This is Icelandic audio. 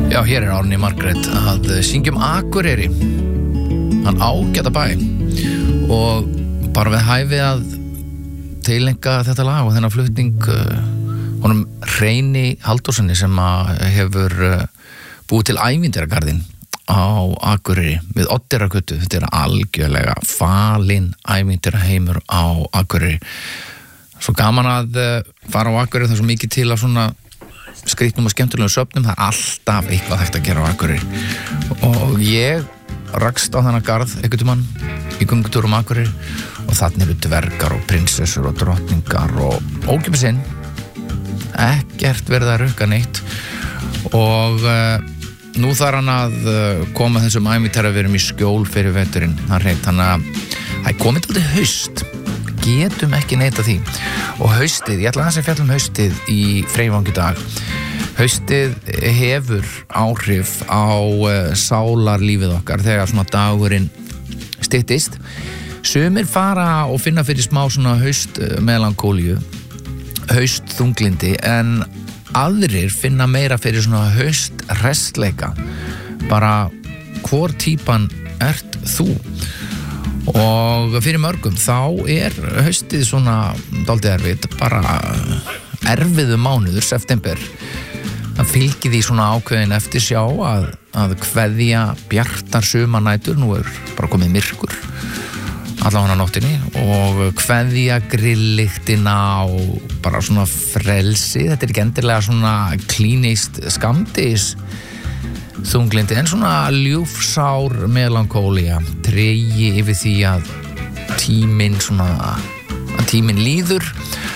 Já, hér Árni Margrét að syngjum Akureyri, hann ágæta bæ og bara við hæfi að tileinka þetta lag og þennan flutning honum Hreini Halldórssoni sem hefur búið til ævintýragarðinn á Akureyri við Oddeyrargötu. Þetta algjörlega falinn ævintýraheimur á Akureyri. Svo gaman að fara á Akureyri, það svo mikið til að svona skrýtnum og skemmtilegum söfnum, það alltaf eitthvað hægt að gera á Akureyri og ég rakst á þennan garð einhvern tímann í göngutúrum Akureyri og þarna eru dvergar og prinsessur og drottningar og ókeypis inn, ekkert verið að rukka neitt og nú þarf hann að koma þessum ævintýraverum í skjól fyrir veturinn, þannig að það komið til haust, getum ekki neita því og haustið, ég ætla aðeins að fjalla haustið í Freyvangi dag. Haustið hefur áhrif á sálarlífið okkar þegar svona dagurinn styttist. Sumir fara og finna fyrir smá svona haustmelankólíu, haustþunglindi, en aðrir finna meira fyrir svona haustrestleika. Bara hvor típan ert þú? Og fyrir mörgum þá haustið svona dálítið erfitt, bara erfiðu mánuður, september. Það fylgir því svona ákveðin eftir sjá að kveðja bjartar sumarnætur, nú bara komið myrkur allavega á nóttinni og kveðja grillyktina og bara svona frelsi. Þetta ekki endilega svona klínist skammdegis þunglindi en svona ljúfsár melankólía, tregi yfir því að tíminn líður